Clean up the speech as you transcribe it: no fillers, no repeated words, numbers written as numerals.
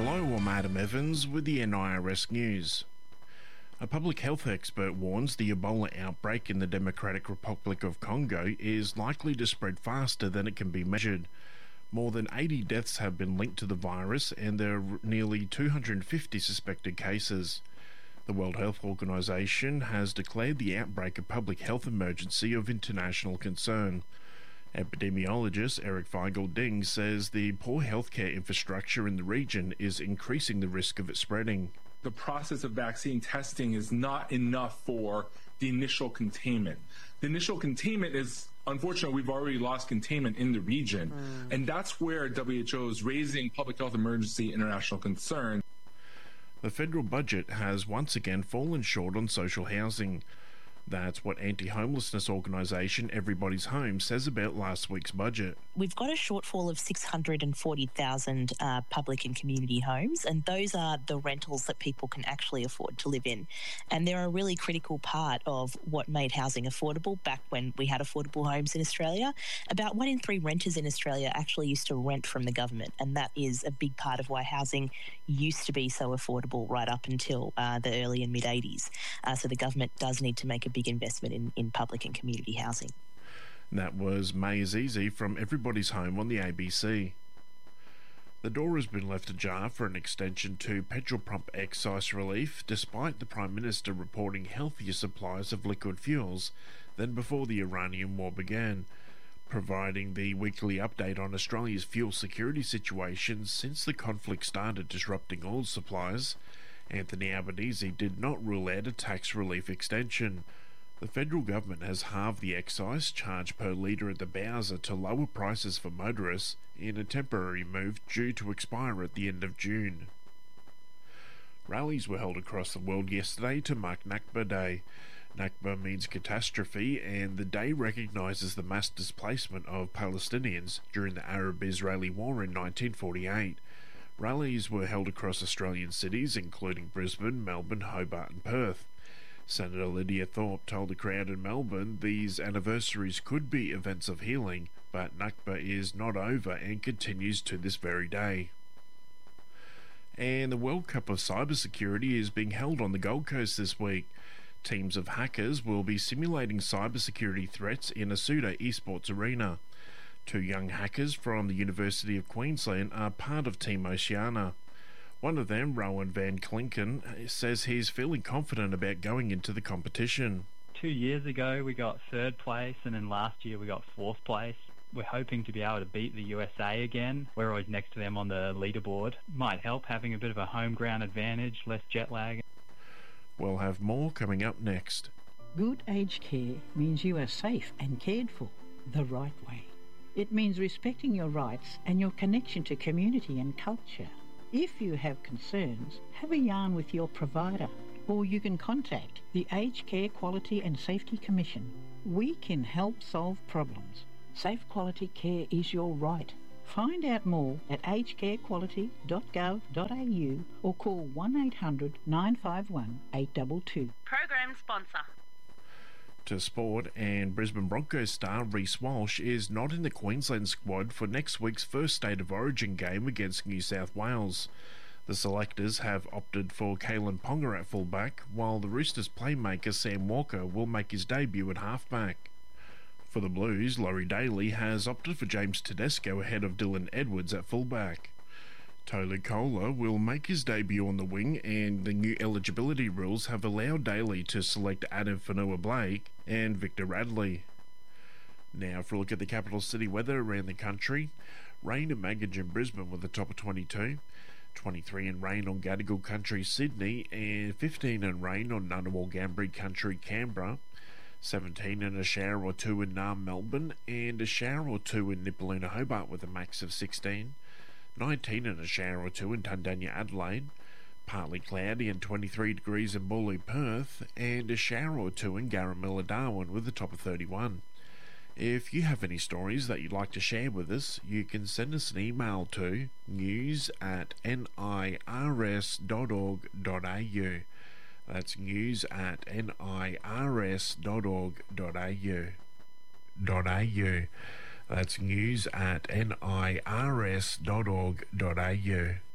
Hello, I'm Adam Evans with the NIRS News. A public health expert warns the Ebola outbreak in the Democratic Republic of Congo is likely to spread faster than it can be measured. More than 80 deaths have been linked to the virus, and there are nearly 250 suspected cases. The World Health Organization has declared the outbreak a public health emergency of international concern. Epidemiologist Eric Feigl-Ding says the poor healthcare infrastructure in the region is increasing the risk of it spreading. The process of vaccine testing is not enough for the initial containment. The initial containment is, unfortunately, we've already lost containment in the region. And that's where WHO is raising public health emergency international concern. The federal budget has once again fallen short on social housing. That's what anti-homelessness organisation Everybody's Home says about last week's budget. We've got a shortfall of 640,000 public and community homes, and those are the rentals that people can actually afford to live in. And they're a really critical part of what made housing affordable back when we had affordable homes in Australia. About 1 in 3 renters in Australia actually used to rent from the government, and that is a big part of why housing used to be so affordable right up until the early and mid-80s. So the government does need to make a big investment in public and community housing. That was May Azizi from Everybody's Home on the ABC. The door has been left ajar for an extension to petrol pump excise relief, despite the Prime Minister reporting healthier supplies of liquid fuels than before the Iranian war began. Providing the weekly update on Australia's fuel security situation since the conflict started disrupting oil supplies, Anthony Albanese did not rule out a tax relief extension. The federal government has halved the excise charge per litre at the Bowser to lower prices for motorists in a temporary move due to expire at the end of June. Rallies were held across the world yesterday to mark Nakba Day. Nakba means catastrophe, and the day recognises the mass displacement of Palestinians during the Arab-Israeli War in 1948. Rallies were held across Australian cities including Brisbane, Melbourne, Hobart and Perth. Senator Lydia Thorpe told the crowd in Melbourne these anniversaries could be events of healing, but Nakba is not over and continues to this very day. And the World Cup of Cybersecurity is being held on the Gold Coast this week. Teams of hackers will be simulating cybersecurity threats in a pseudo esports arena. 2 young hackers from the University of Queensland are part of Team Oceania. One of them, Rowan Van Klinken, says he's feeling confident about going into the competition. 2 years ago we got 3rd place, and then last year we got 4th place. We're hoping to be able to beat the USA again. We're always next to them on the leaderboard. Might help having a bit of a home ground advantage, less jet lag. We'll have more coming up next. Good aged care means you are safe and cared for the right way. It means respecting your rights and your connection to community and culture. If you have concerns, have a yarn with your provider, or you can contact the Aged Care Quality and Safety Commission. We can help solve problems. Safe quality care is your right. Find out more at agedcarequality.gov.au or call 1800 951 822. Program sponsor. To sport, and Brisbane Broncos star Reece Walsh is not in the Queensland squad for next week's first State of Origin game against New South Wales. The selectors have opted for Kalen Ponga at fullback, while the Roosters playmaker Sam Walker will make his debut at halfback. For the Blues, Laurie Daly has opted for James Tedesco ahead of Dylan Edwards at fullback. Tolu Kola will make his debut on the wing, and the new eligibility rules have allowed Daly to select Adam Fanua-Blake and Victor Radley. Now for a look at the capital city weather around the country. Rain and Magog in Brisbane with a top of 22, 23 and rain on Gadigal Country Sydney, and 15 and rain on Ngunnawal-Ngambri Country Canberra, 17 and a shower or 2 in Naarm Melbourne, and a shower or 2 in Nipaluna Hobart with a max of 16, 19 and a shower or 2 in Tundanya Adelaide, partly cloudy and 23 degrees in Boorloo Perth, and a shower or 2 in Garamilla Darwin with a top of 31. If you have any stories that you'd like to share with us, you can send us an email to news@nirs.org.au. That's news@nirs.org.au. That's news@nirs.org.au.